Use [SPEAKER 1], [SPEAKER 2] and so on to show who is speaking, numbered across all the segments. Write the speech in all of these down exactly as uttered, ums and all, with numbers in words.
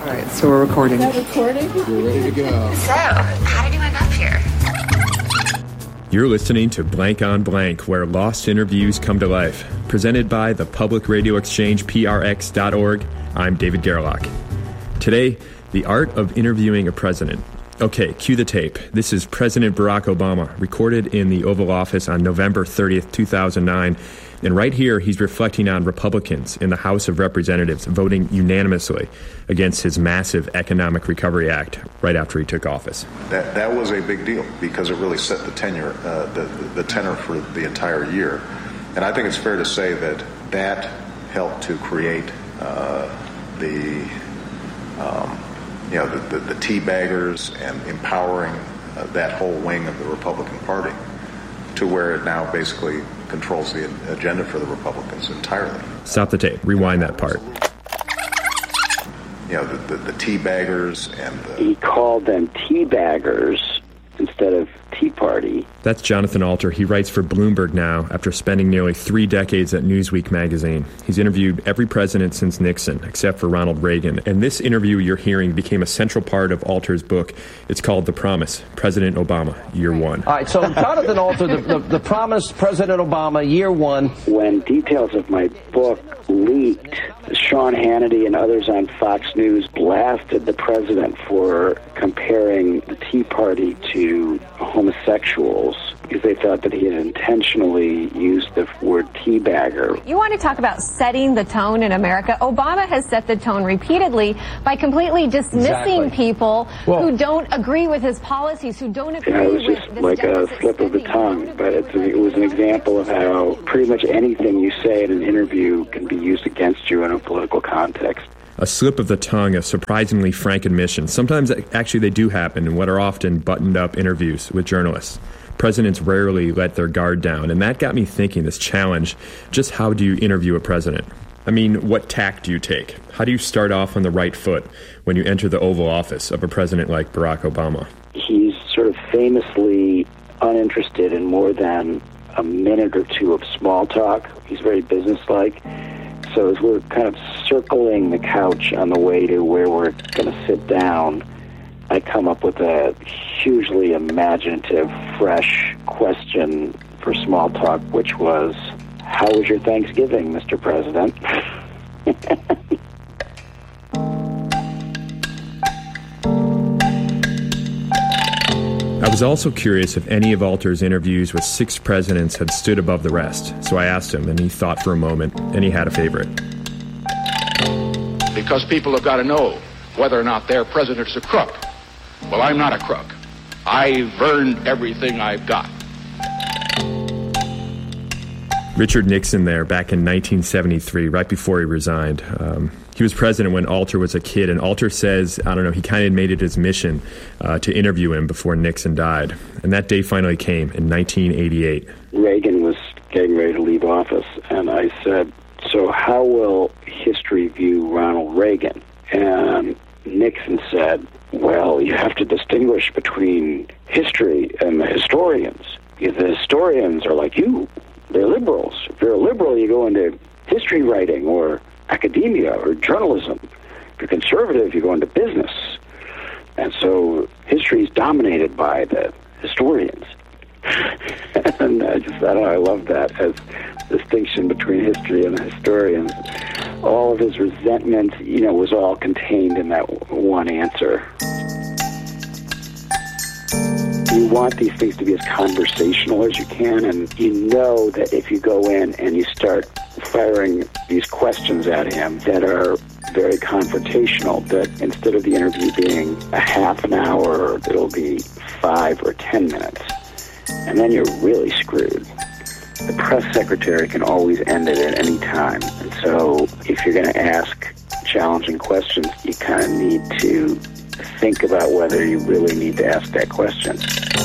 [SPEAKER 1] All right, so we're recording.
[SPEAKER 2] Is that recording?
[SPEAKER 3] We're ready to go.
[SPEAKER 4] So, how did you end up here?
[SPEAKER 5] You're listening to Blank on Blank, where lost interviews come to life. Presented by the Public Radio Exchange, P R X dot org. I'm David Gerlach. Today, the art of interviewing a president. Okay, cue the tape. This is President Barack Obama, recorded in the Oval Office on November thirtieth, two thousand nine. And right here, he's reflecting on Republicans in the House of Representatives voting unanimously against his massive Economic Recovery Act right after he took office.
[SPEAKER 6] That that was a big deal because it really set the tenure, uh, the, the tenor for the entire year. And I think it's fair to say that that helped to create uh, the, um, you know, the, the, the teabaggers and empowering uh, that whole wing of the Republican Party to where it now basically controls the agenda for the Republicans entirely.
[SPEAKER 5] Stop the tape. Rewind that part.
[SPEAKER 6] You know, the, the, the teabaggers and the...
[SPEAKER 7] He called them teabaggers instead of Tea Party.
[SPEAKER 5] That's Jonathan Alter. He writes for Bloomberg now after spending nearly three decades at Newsweek magazine. He's interviewed every president since Nixon, except for Ronald Reagan. And this interview you're hearing became a central part of Alter's book. It's called The Promise, President Obama, Year One.
[SPEAKER 8] All right, so Jonathan Alter, the, the, the Promise, President Obama, Year One.
[SPEAKER 7] When details of my book leaked, Sean Hannity and others on Fox News blasted the president for comparing the Tea Party to homosexuals because they thought that he had intentionally used the word teabagger.
[SPEAKER 9] You want to talk about setting the tone in America? Obama has set the tone repeatedly by completely dismissing exactly. people well, who don't agree with his policies, who don't agree
[SPEAKER 7] yeah, it was
[SPEAKER 9] with
[SPEAKER 7] just
[SPEAKER 9] this
[SPEAKER 7] like a slip of the tongue, but it's, it was an example of how pretty much anything you say in an interview can be used against you in a political context.
[SPEAKER 5] A slip of the tongue, a surprisingly frank admission. Sometimes, actually, they do happen in what are often buttoned-up interviews with journalists. Presidents rarely let their guard down, and that got me thinking, this challenge, just how do you interview a president? I mean, what tack do you take? How do you start off on the right foot when you enter the Oval Office of a president like Barack Obama?
[SPEAKER 7] He's sort of famously uninterested in more than a minute or two of small talk. He's very businesslike. So as we're kind of circling the couch on the way to where we're going to sit down, I come up with a hugely imaginative, fresh question for small talk, which was, how was your Thanksgiving, Mister President?
[SPEAKER 5] I was also curious if any of Alter's interviews with six presidents had stood above the rest. So I asked him, and he thought for a moment, and he had a favorite.
[SPEAKER 3] Because people have got to know whether or not their president's a crook. Well, I'm not a crook. I've earned everything I've got.
[SPEAKER 5] Richard Nixon there back in nineteen seventy-three, right before he resigned. Um, he was president when Alter was a kid, and Alter says, I don't know, he kind of made it his mission uh, to interview him before Nixon died. And that day finally came in nineteen eighty-eight.
[SPEAKER 7] Reagan was getting ready to leave office, and I said, so how will history view Ronald Reagan? And Nixon said, well, you have to distinguish between history and the historians. The historians are like you. They're liberals. If you're a liberal, you go into history writing or academia or journalism. If you're conservative, you go into business. And so history is dominated by the historians. And I just, I don't know, I love that as distinction between history and the historians. All of his resentment, you know, was all contained in that one answer. You want these things to be as conversational as you can, and you know that if you go in and you start firing these questions at him that are very confrontational, that instead of the interview being a half an hour, it'll be five or ten minutes. And then you're really screwed. The press secretary can always end it at any time. And so if you're going to ask challenging questions, you kind of need to think about whether you really need to ask that question.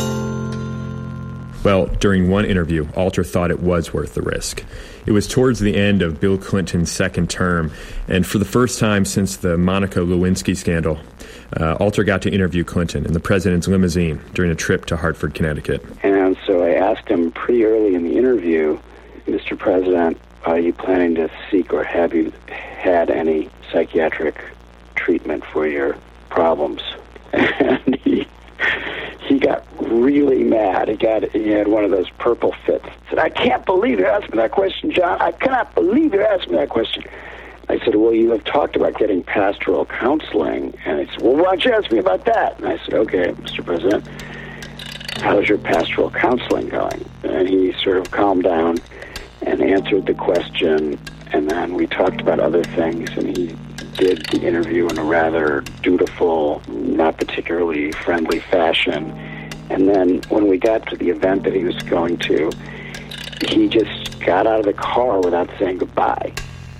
[SPEAKER 5] Well, during one interview, Alter thought it was worth the risk. It was towards the end of Bill Clinton's second term, and for the first time since the Monica Lewinsky scandal, uh, Alter got to interview Clinton in the president's limousine during a trip to Hartford, Connecticut.
[SPEAKER 7] And so I asked him pretty early in the interview, Mister President, are you planning to seek or have you had any psychiatric treatment for your problems. And he he got really mad. He got he had one of those purple fits. He said, I can't believe you asked me that question, John. I cannot believe you asked me that question. I said, well, you have talked about getting pastoral counseling. And he said, well, why don't you ask me about that? And I said, okay, Mister President, how's your pastoral counseling going? And he sort of calmed down and answered the question, and then we talked about other things, and he did the interview in a rather dutiful, not particularly friendly fashion. And then when we got to the event that he was going to, he just got out of the car without saying goodbye.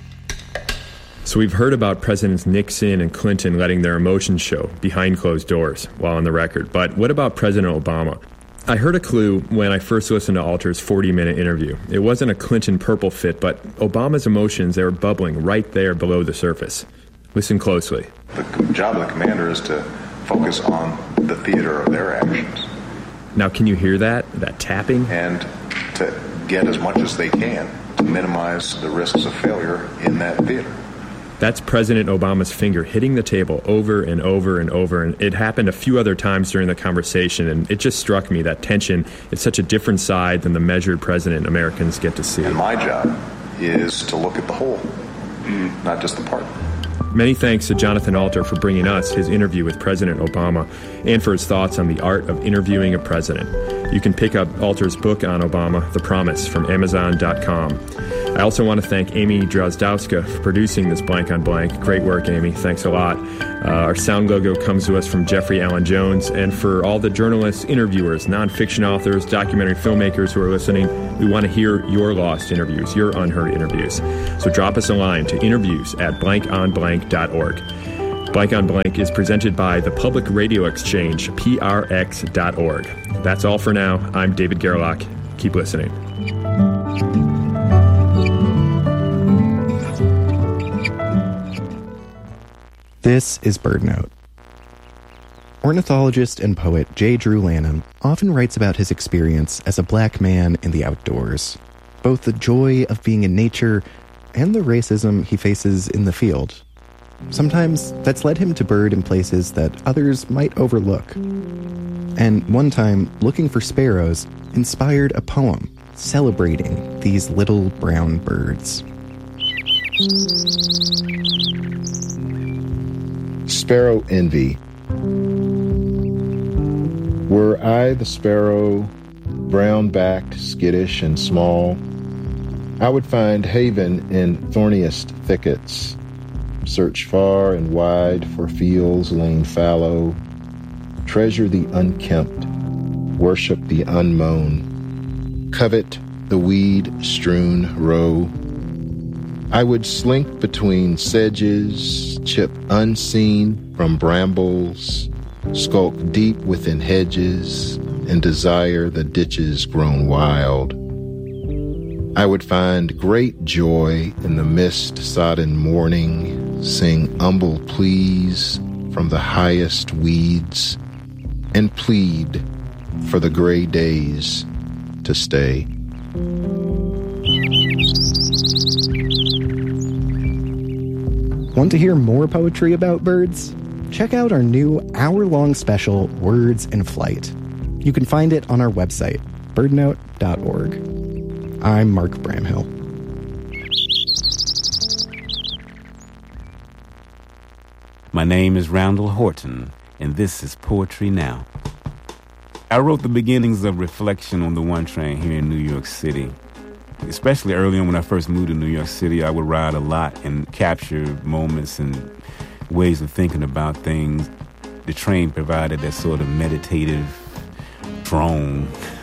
[SPEAKER 5] So we've heard about Presidents Nixon and Clinton letting their emotions show behind closed doors while on the record. But what about President Obama? I heard a clue when I first listened to Alter's forty-minute interview. It wasn't a Clinton purple fit, but Obama's emotions, they were bubbling right there below the surface. Listen closely.
[SPEAKER 6] The job of the commander is to focus on the theater of their actions.
[SPEAKER 5] Now, can you hear that? That tapping?
[SPEAKER 6] And to get as much as they can to minimize the risks of failure in that theater.
[SPEAKER 5] That's President Obama's finger hitting the table over and over and over. And it happened a few other times during the conversation, and it just struck me that tension is such a different side than the measured president Americans get to see.
[SPEAKER 6] And my job is to look at the whole, not just the part.
[SPEAKER 5] Many thanks to Jonathan Alter for bringing us his interview with President Obama and for his thoughts on the art of interviewing a president. You can pick up Alter's book on Obama, The Promise, from Amazon dot com. I also want to thank Amy Drozdowska for producing this Blank on Blank. Great work, Amy. Thanks a lot. Uh, our sound logo comes to us from Jeffrey Allen Jones. And for all the journalists, interviewers, nonfiction authors, documentary filmmakers who are listening, we want to hear your lost interviews, your unheard interviews. So drop us a line to interviews at blank on blank dot org. Blank on Blank is presented by the Public Radio Exchange, P R X dot org. That's all for now. I'm David Gerlach. Keep listening.
[SPEAKER 1] This is BirdNote. Ornithologist and poet J. Drew Lanham often writes about his experience as a black man in the outdoors, both the joy of being in nature and the racism he faces in the field. Sometimes that's led him to bird in places that others might overlook. And one time, looking for sparrows inspired a poem celebrating these little brown birds.
[SPEAKER 2] Sparrow Envy. Were I the sparrow, brown-backed, skittish, and small, I would find haven in thorniest thickets, search far and wide for fields lain fallow, treasure the unkempt, worship the unmown, covet the weed-strewn row. I would slink between sedges, chip unseen from brambles, skulk deep within hedges, and desire the ditches grown wild. I would find great joy in the mist-sodden morning, sing humble pleas from the highest weeds, and plead for the gray days to stay.
[SPEAKER 1] Want to hear more poetry about birds? Check out our new hour-long special, Words in Flight. You can find it on our website, bird note dot org. I'm Mark Bramhill.
[SPEAKER 10] My name is Randall Horton, and this is Poetry Now. I wrote the beginnings of Reflection on the One Train here in New York City. Especially early on when I first moved to New York City, I would ride a lot and capture moments and ways of thinking about things. The train provided that sort of meditative drone.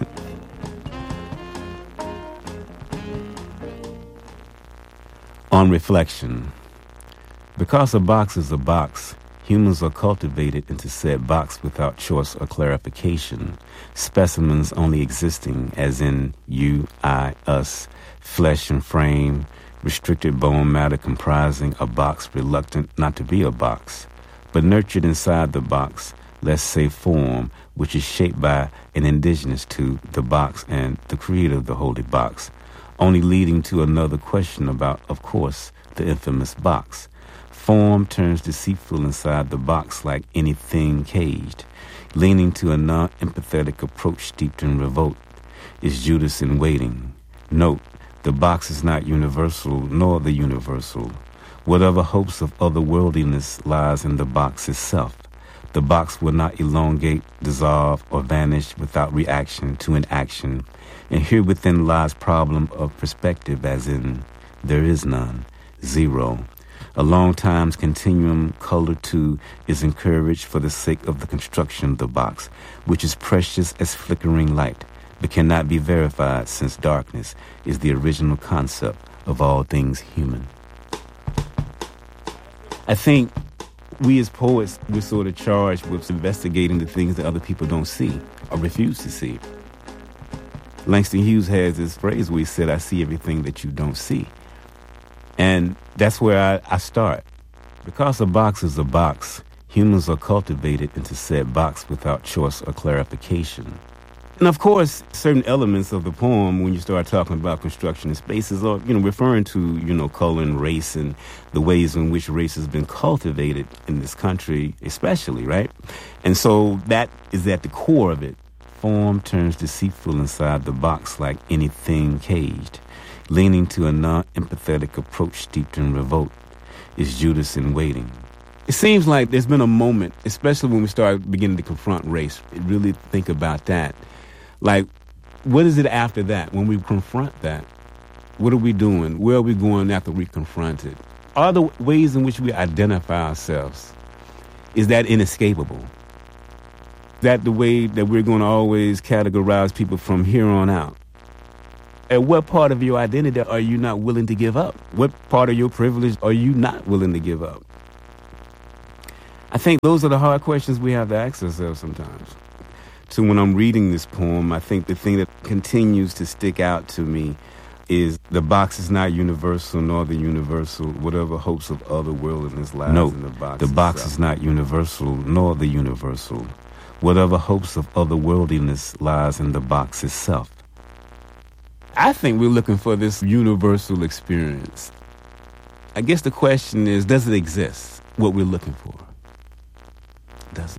[SPEAKER 10] On reflection, because a box is a box, humans are cultivated into said box without choice or clarification, specimens only existing as in you, I, us, flesh and frame, restricted bone matter comprising a box reluctant not to be a box, but nurtured inside the box, let's say form, which is shaped by and indigenous to the box and the creator of the holy box, only leading to another question about, of course, the infamous box. Form turns deceitful inside the box like anything caged. Leaning to a non-empathetic approach steeped in revolt is Judas in waiting. Note, the box is not universal nor the universal. Whatever hopes of otherworldliness lies in the box itself. The box will not elongate, dissolve, or vanish without reaction to an action. And here within lies problem of perspective, as in, there is none, zero. A long time's continuum, color too, is encouraged for the sake of the construction of the box, which is precious as flickering light, but cannot be verified since darkness is the original concept of all things human. I think we as poets, we're sort of charged with investigating the things that other people don't see or refuse to see. Langston Hughes has this phrase where he said, I see everything that you don't see. And that's where I, I start. Because a box is a box, humans are cultivated into said box without choice or clarification. And of course, certain elements of the poem, when you start talking about construction of spaces, are, you know, referring to, you know, color and race and the ways in which race has been cultivated in this country, especially, right? And so that is at the core of it. Form turns deceitful inside the box like anything caged. Leaning to a non-empathetic approach steeped in revolt is Judas in waiting. It seems like there's been a moment, especially when we start beginning to confront race, really think about that. Like, what is it after that? When we confront that, what are we doing? Where are we going after we confront it? Are the ways in which we identify ourselves, is that inescapable? Is that the way that we're going to always categorize people from here on out? At what part of your identity are you not willing to give up? What part of your privilege are you not willing to give up? I think those are the hard questions we have to ask ourselves sometimes. So when I'm reading this poem, I think the thing that continues to stick out to me is the box is not universal nor the universal. Whatever hopes of otherworldliness lies no, in the box. The box itself. Is not universal nor the universal. Whatever hopes of otherworldliness lies in the box itself. I think we're looking for this universal experience. I guess the question is, does it exist, what we're looking for? Does it?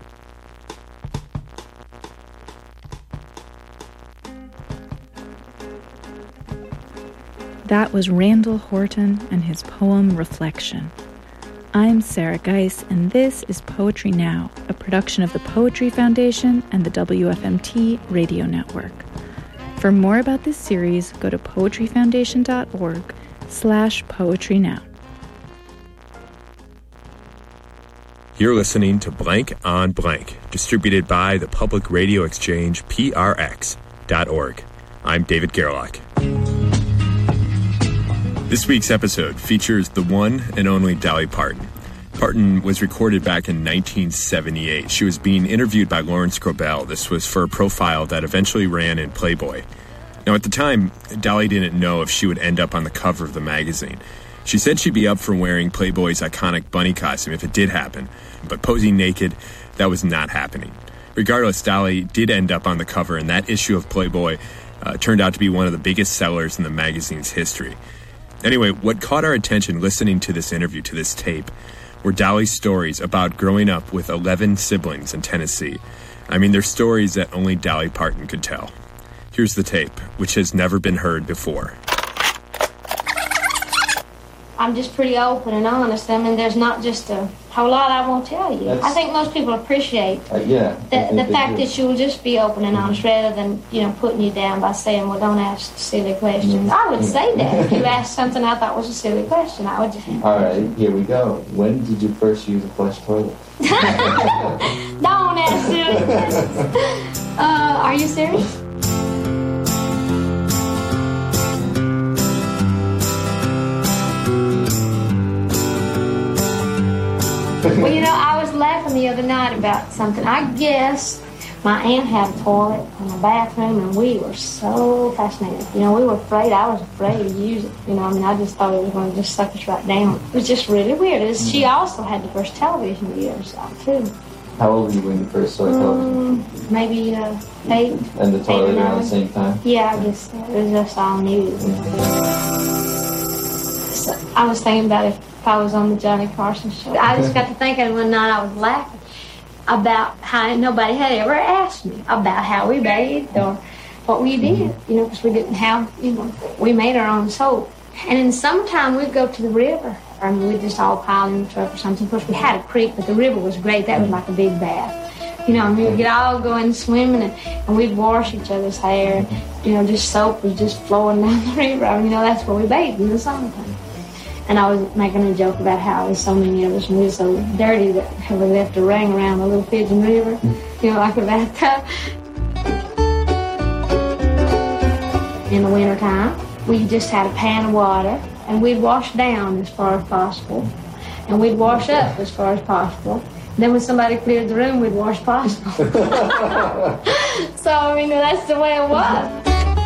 [SPEAKER 11] That was Randall Horton and his poem Reflection. I'm Sarah Geis, and this is Poetry Now, a production of the Poetry Foundation and the W F M T Radio Network. For more about this series, go to poetryfoundation.org slash poetry now.
[SPEAKER 5] You're listening to Blank on Blank, distributed by the Public Radio Exchange, P R X dot org. I'm David Gerlach. This week's episode features the one and only Dolly Parton. Parton was recorded back in nineteen seventy-eight. She was being interviewed by Lawrence Grobel. This was for a profile that eventually ran in Playboy. Now, at the time, Dolly didn't know if she would end up on the cover of the magazine. She said she'd be up for wearing Playboy's iconic bunny costume if it did happen, but posing naked, that was not happening. Regardless, Dolly did end up on the cover, and that issue of Playboy uh, turned out to be one of the biggest sellers in the magazine's history. Anyway, what caught our attention listening to this interview, to this tape, were Dolly's stories about growing up with eleven siblings in Tennessee. I mean, they're stories that only Dolly Parton could tell. Here's the tape, which has never been heard before.
[SPEAKER 12] I'm just pretty open and honest. I mean, there's not just a whole lot I won't tell you. That's, I think most people appreciate
[SPEAKER 13] uh, yeah,
[SPEAKER 12] the, the fact that you'll just be open and honest rather than, you know, putting you down by saying, well, don't ask silly questions. Mm-hmm. I would say that if you asked something I thought was a silly question. I would just...
[SPEAKER 13] All right, here we go. When did you first use a flush toilet?
[SPEAKER 12] Don't ask silly questions. Uh, are you serious? Well, you know, I was laughing the other night about something. I guess my aunt had a toilet in the bathroom, and we were so fascinated. You know, we were afraid. I was afraid to use it. You know, I mean, I just thought it was going to just suck us right down. It was just really weird. It was, mm-hmm. She also had the first television we ever saw, too.
[SPEAKER 13] How old were you when you first saw television?
[SPEAKER 12] Um, maybe uh, eight.
[SPEAKER 13] And the toilet around the same time?
[SPEAKER 12] Yeah, I guess so. It was just all new. Mm-hmm. So I was thinking about if if I was on the Johnny Carson show. I just got to thinking one night I was laughing about how nobody had ever asked me about how we bathed or what we did, you know, because we didn't have, you know, we made our own soap. And in the summertime, we'd go to the river. I mean, we'd just all pile in the truck or something. Of course, we had a creek, but the river was great. That was like a big bath. You know, and we'd get all going swimming, and, and we'd wash each other's hair. And, you know, just soap was just flowing down the river. I mean, you know, that's where we bathed in the summertime. And I was making a joke about how there's so many of us, and we were so dirty that we left a ring around the little Pigeon River, you know, like a bathtub. In the wintertime, we just had a pan of water, and we'd wash down as far as possible, and we'd wash up as far as possible. Then when somebody cleared the room, we'd wash possible. So, I mean, that's the way it was.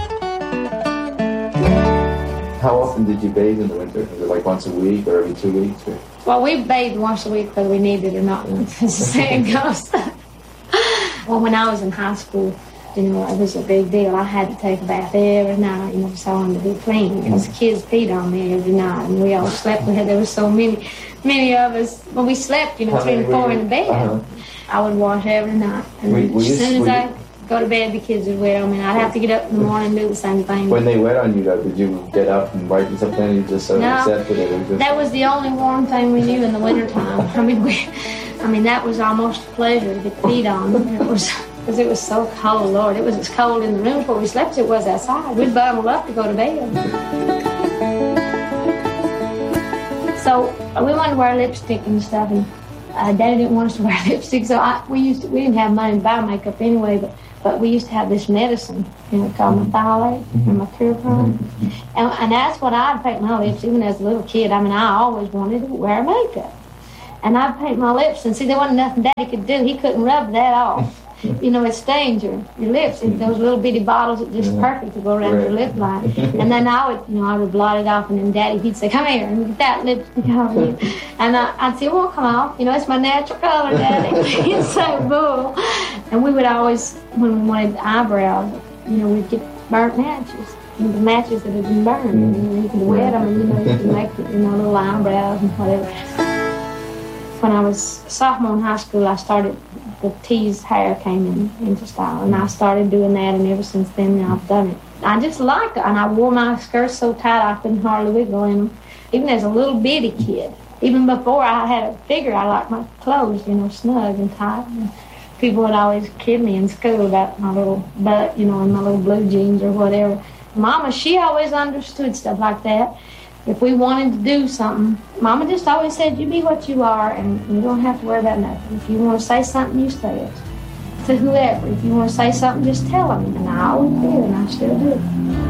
[SPEAKER 13] How often did you bathe in the winter? Was it like once a week or every two weeks? Or?
[SPEAKER 12] Well, we bathed once a week whether we needed it or not, as the saying goes. Well, when I was in high school, you know, it was a big deal. I had to take a bath every night, you know, so I wanted to be clean, because the kids peed on me every night, and we all slept. We had, there were so many, many of us. When we slept, you know, three and four in the bed. Uh-huh. I would wash every night, and we, we as soon as I go to bed, the kids would wet on me, and I'd have to get up in the morning and do the same thing.
[SPEAKER 13] When they wet on you, though, did you get up and wipe something, and you just sort of
[SPEAKER 12] no,
[SPEAKER 13] accepted it? Just...
[SPEAKER 12] that was the only warm thing we knew in the wintertime. I mean, we, I mean, that was almost a pleasure to get peed on. It was... Because it was so cold, Lord. It was as cold in the room before we slept as it was outside. We'd bundle up to go to bed. So we wanted to wear lipstick and stuff, and uh, Daddy didn't want us to wear lipstick. So I, we used to, we didn't have money to buy makeup anyway, but but we used to have this medicine, you know, called Metholate and Mercurochrome, and and that's what I'd paint my lips even as a little kid. I mean, I always wanted to wear makeup, and I'd paint my lips, and see, there wasn't nothing Daddy could do. He couldn't rub that off. You know, it stains your, your lips. And those little bitty bottles are just perfect to go around right. your lip line. And then I would, you know, I would blot it off, and then Daddy, he'd say, come here and get that lipstick off you. And I, I'd say, it won't come off. You know, it's my natural color, Daddy. He'd say, boo. And we would always, when we wanted eyebrows, you know, we'd get burnt matches. You know, the matches that had been burned. And, you know, you could wet them, and, you know, you could make, you know, little eyebrows and whatever. When I was a sophomore in high school, I started... the teased hair came in, into style, and I started doing that, and ever since then I've done it. I just like it, and I wore my skirts so tight I couldn't hardly wiggle in them. Even as a little bitty kid, even before I had a figure, I liked my clothes, you know, snug and tight. And people would always kid me in school about my little butt, you know, and my little blue jeans or whatever. Mama, she always understood stuff like that. If we wanted to do something, Mama just always said, you be what you are, and you don't have to worry about nothing. If you want to say something, you say it to whoever. If you want to say something, just tell them. And I always did, and I still do.